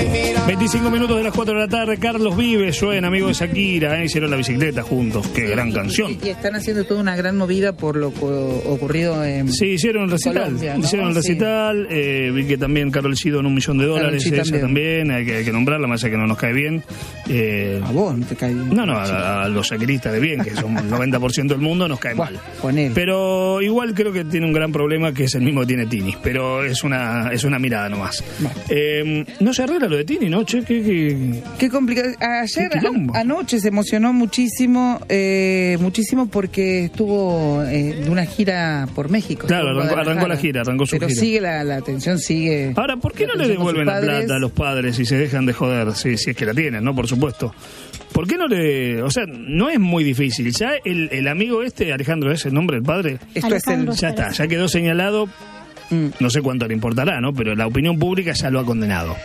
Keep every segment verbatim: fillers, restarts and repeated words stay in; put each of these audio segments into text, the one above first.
veinticinco minutos de las cuatro de la tarde. Carlos Vives, Joen, amigo de Shakira, ¿eh? Hicieron la bicicleta juntos. Qué gran canción. Y, y están haciendo toda una gran movida por lo ocurrido en Sí, hicieron el recital. Colombia, ¿no? Hicieron el recital. Sí. Eh, vi que también Karol G donó un millón de dólares. Esa también. también. Hay que, hay que nombrarla, más allá que no nos cae bien. Eh, a vos no te cae bien. No, no, a, a los shakiristas de bien, que son el noventa por ciento del mundo, nos cae mal. Con él. Pero igual creo que tiene un gran problema, que es el mismo que tiene Tini. Pero es una, es una mirada nomás. Bueno. Eh, no se arregla lo de Tini, ¿no? Che, que, que... Qué complicado. Ayer, a, anoche se emocionó muchísimo, eh, muchísimo porque estuvo eh, de una gira por México. Claro, arrancó, arrancó la gira, arrancó su pero gira. Pero sigue la, la atención, sigue. Ahora, ¿por qué no le devuelven la plata a los padres y se dejan de joder? Si, si es que la tienen, ¿no? Por supuesto. ¿Por qué no le...? O sea, no es muy difícil. Ya el, el amigo este, Alejandro, ¿es el nombre del padre? Esto es el... Ya está, ya quedó señalado. Mm. No sé cuánto le importará, ¿no? Pero la opinión pública ya lo ha condenado.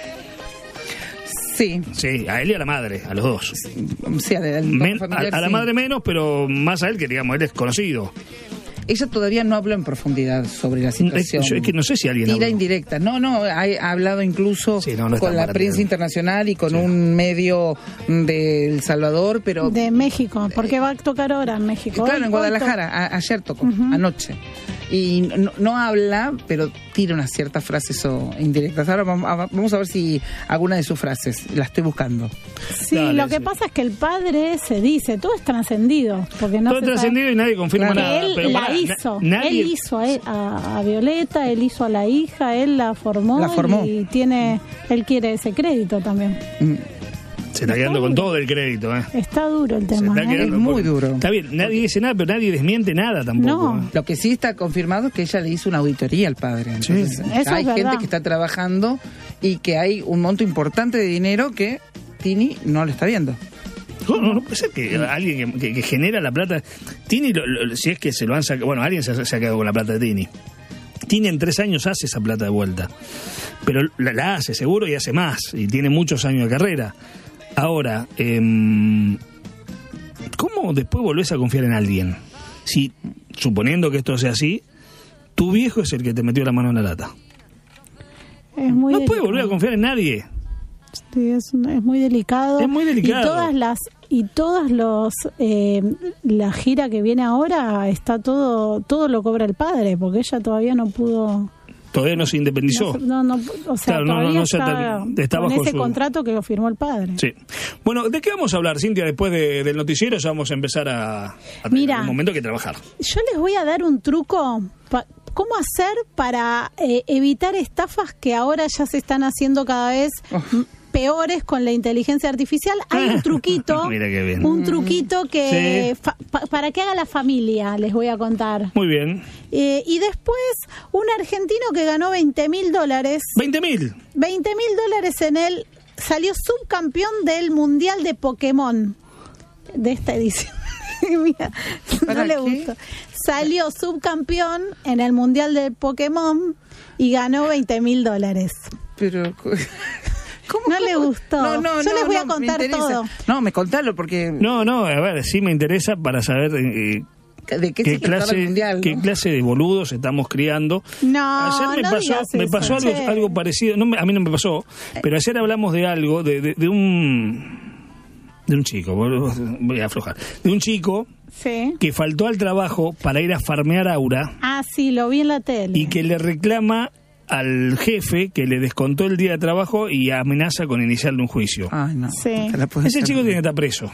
Sí. Sí, a él y a la madre, a los dos. Sí, a, a, Men, a, a la sí. madre menos, pero más a él, que digamos, él es conocido. Ella todavía no habló en profundidad sobre la situación. Es, yo es que no sé si alguien Tira habló. indirecta. No, no, ha, ha hablado incluso sí, no, no con la prensa bien. internacional y con sí. un medio de El Salvador, pero... De México, porque va a tocar ahora en México. Claro, hoy, en Guadalajara. A, ayer tocó, uh-huh. anoche. Y no, no habla, pero tira unas ciertas frases o indirectas. Ahora vamos a ver si alguna de sus frases, la estoy buscando. Sí, Dale, lo que sí. pasa es que el padre se dice, todo es trascendido. Porque no todo es trascendido y nadie confirma claro. nada. Él pero la para, hizo, na- nadie... él hizo a, a, a Violeta, él hizo a la hija, él la formó, la formó. y tiene, él quiere ese crédito también. Mm. Se está, está quedando duro. Con todo el crédito, ¿eh? Está duro el tema. Se está quedando, ¿eh? Es muy duro. Está bien, nadie dice nada, pero nadie desmiente nada tampoco. No. ¿eh? Lo que sí está confirmado es que ella le hizo una auditoría al padre. Entonces, sí. Eso hay es gente verdad. que está trabajando y que hay un monto importante de dinero que Tini no lo está viendo. No, no, no puede ser que alguien que, que, que genera la plata. Tini, lo, lo, si es que se lo han sacado. Bueno, alguien se, se ha quedado con la plata de Tini. Tini en tres años hace esa plata de vuelta. Pero la, la hace seguro y hace más. Y tiene muchos años de carrera. Ahora, eh, ¿cómo después volvés a confiar en alguien? Si, suponiendo que esto sea así, tu viejo es el que te metió la mano en la lata. Es muy no delicado. puedes volver a confiar en nadie. Sí, es, es muy delicado. Es muy delicado. Y todas las y todas los eh, la gira que viene ahora está todo todo lo cobra el padre, porque ella todavía no pudo. Todavía no se independizó. No, no, no o sea, claro, todavía no, no, no está, está, está con bajo ese su... contrato que lo firmó el padre. Sí. Bueno, ¿de qué vamos a hablar, Cintia, después de, del noticiero? Ya vamos a empezar a, a Mira, tener un momento que trabajar. Yo les voy a dar un truco. Pa- ¿Cómo hacer para eh, evitar estafas que ahora ya se están haciendo cada vez oh. peores con la inteligencia artificial? Hay un truquito. Mira qué bien. Un truquito que sí. fa- pa- para que haga la familia, les voy a contar. Muy bien. Eh, y después, un argentino que ganó veinte mil dólares. ¿veinte mil? veinte mil dólares en él. Salió subcampeón del Mundial de Pokémon de esta edición. Mira, no le gustó. Salió subcampeón en el Mundial de Pokémon y ganó veinte mil dólares. Pero... ¿Cómo, no cómo? le gustó. No, no, Yo no, les voy no, a contar todo. No, me contalo porque... No, no, a ver, sí me interesa para saber... Eh, ¿De qué, ¿Qué, se clase, el mundial, ¿no? ¿Qué clase de boludos estamos criando? No, ayer me no pasó, digas me eso, pasó algo, che. algo parecido. No, a mí no me pasó, pero ayer hablamos de algo, de, de, de un... De un chico, voy a aflojar. De un chico sí. que faltó al trabajo para ir a farmear Aura. Ah, sí, lo vi en la tele. Y que le reclama al jefe que le descontó el día de trabajo y amenaza con iniciarle un juicio. Ay, no. Sí. Ese chico tiene que estar preso.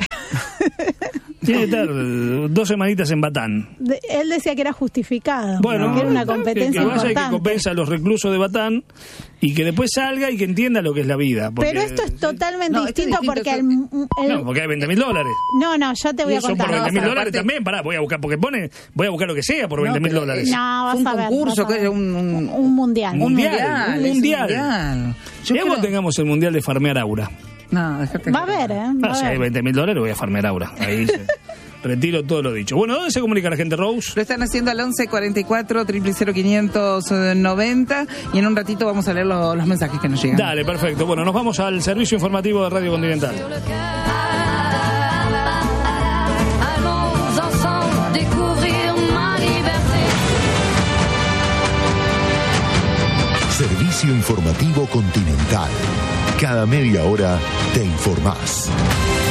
Tiene que estar dos semanitas en Batán. De, él decía que era justificado. Bueno, que era una competencia que, que vaya importante. y que compensa a los reclusos de Batán y que después salga y que entienda lo que es la vida. Porque, pero esto es totalmente no, distinto, distinto porque el, el, no, porque hay veinte mil dólares. No, no, yo te voy y a eso contar. por veinte mil no, dólares aparte, también, pará, voy a buscar, porque pone, voy a buscar lo que sea por veinte mil no, dólares. No, vas un a ver. concurso, vas a ver. que un, un, un mundial. Un mundial. Un mundial. mundial. Yo Llegamos, creo... tengamos el mundial de farmear Aura. No, déjate. Va a ver, ¿eh? Va Ah, a si ver. hay veinte mil dólares, voy a farmear Aura. Ahí se... Retiro todo lo dicho. Bueno, ¿dónde se comunica la gente, Rose? Lo están haciendo al once cuarenta y cuatro, cero cero cero, quinientos noventa y en un ratito vamos a leer lo, los mensajes que nos llegan. Dale, perfecto. Bueno, nos vamos al servicio informativo de Radio Continental. Servicio informativo Continental. Cada media hora te informás.